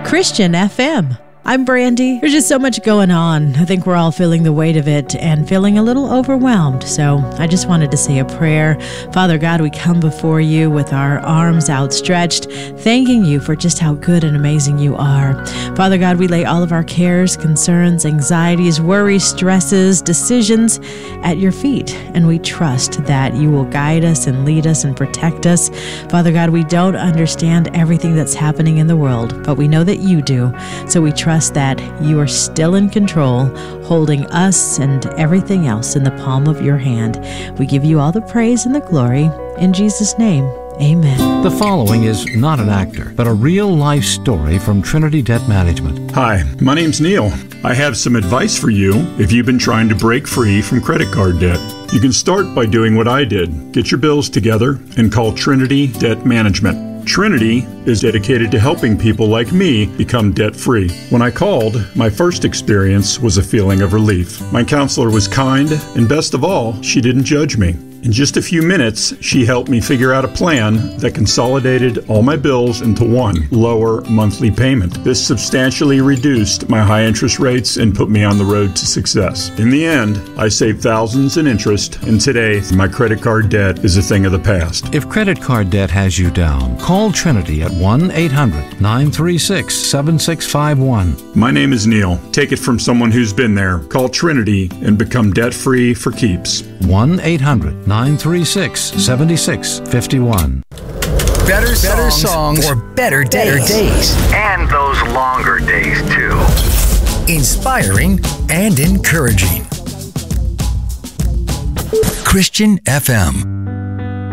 Christian FM. I'm Brandy. There's just so much going on. I think we're all feeling the weight of it and feeling a little overwhelmed. So I just wanted to say a prayer. Father God, we come before you with our arms outstretched, thanking you for just how good and amazing you are. Father God, we lay all of our cares, concerns, anxieties, worries, stresses, decisions at your feet. And we trust that you will guide us and lead us and protect us. Father God, we don't understand everything that's happening in the world, but we know that you do. So we trust that you are still in control, holding us and everything else in the palm of your hand. We give you all the praise and the glory. In Jesus' name, amen. The following is not an actor, but a real-life story from Trinity Debt Management. Hi, my name's Neil. I have some advice for you if you've been trying to break free from credit card debt. You can start by doing what I did. Get your bills together and call Trinity Debt Management. Trinity is dedicated to helping people like me become debt-free. When I called, my first experience was a feeling of relief. My counselor was kind, and best of all, she didn't judge me. In just a few minutes, she helped me figure out a plan that consolidated all my bills into one lower monthly payment. This substantially reduced my high interest rates and put me on the road to success. In the end, I saved thousands in interest, and today, my credit card debt is a thing of the past. If credit card debt has you down, call Trinity at 1-800-936-7651. My name is Neil. Take it from someone who's been there. Call Trinity and become debt-free for keeps. 1-800-936-7651. Better songs for better days. And those longer days, too. Inspiring and encouraging. Christian FM.